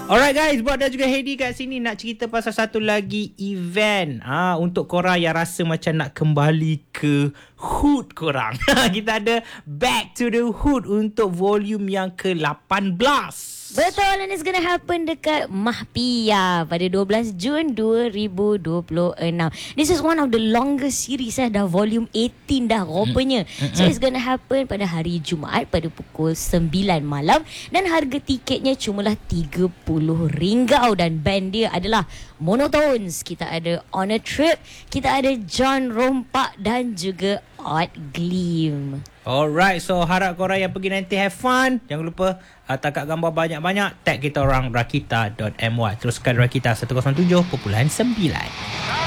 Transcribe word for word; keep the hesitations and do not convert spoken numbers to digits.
Alright guys, Buat dan juga Heidi kat sini nak cerita pasal satu lagi event ah untuk korang yang rasa macam nak kembali ke hood korang. Kita ada Back to the Hood untuk volume yang ke lapan belas. Betul, and it's gonna happen dekat Mahpia pada dua belas Jun dua ribu dua puluh enam. This is one of the longest series eh, dah volume lapan belas dah rupanya. Mm-hmm. So it's gonna happen pada hari Jumaat pada pukul sembilan malam dan harga tiketnya cumalah tiga puluh ringgit dan band dia adalah Monotones. Kita ada On a Trip, kita ada John Rompak dan juga Odd Gleam. Alright, so harap korang yang pergi nanti have fun. Jangan lupa uh, tangkap gambar banyak-banyak. Tag kita orang rakita dot my. Teruskan Rakita seratus tujuh perpuluhan sembilan.